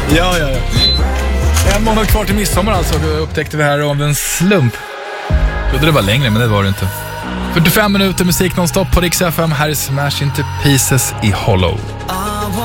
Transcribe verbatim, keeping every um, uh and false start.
Ja, ja, ja. En månad kvar till midsommar alltså, då upptäckte vi här av en slump. Jag trodde det var längre, men det var det inte. fyrtiofem minuter musik nonstop på Rix F M. Här är Smash Into Pieces i Hollow.